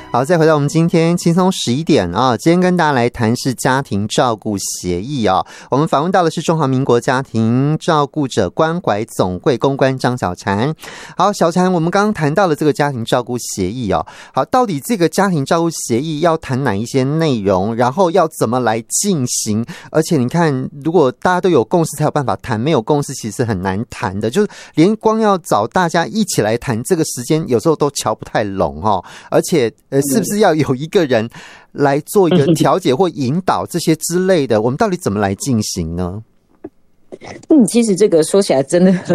好，再回到我们今天轻松11点啊，今天跟大家来谈是家庭照顾协议啊。我们访问到的是中华民国家庭照顾者关怀总会公关张小婵。好，小婵，我们刚刚谈到了这个家庭照顾协议哦。好，到底这个家庭照顾协议要谈哪一些内容，然后要怎么来进行？而且你看，如果大家都有共识才有办法谈，没有共识其实很难谈的，就是连光要找大家一起来谈，这个时间有时候都瞧不太拢哦。而且是不是要有一个人来做一个调解或引导这些之类的，我们到底怎么来进行呢？ 其实这个说起来真的